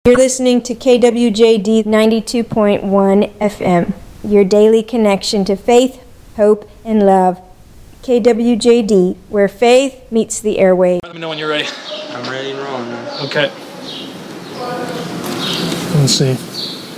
You're listening to KWJD 92.1 FM, your daily connection to faith, hope, and love. KWJD, where faith meets the airwaves. Let me know when you're ready. I'm ready and rolling, man. Okay. Let's see.